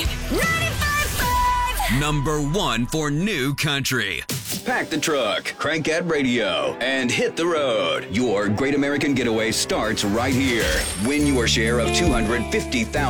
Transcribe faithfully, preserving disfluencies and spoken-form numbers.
ninety-five point five. Number one for new country. Pack the truck, crank that radio, and hit the road. Your Great American Getaway starts right here. Win your share of two hundred fifty thousand dollars.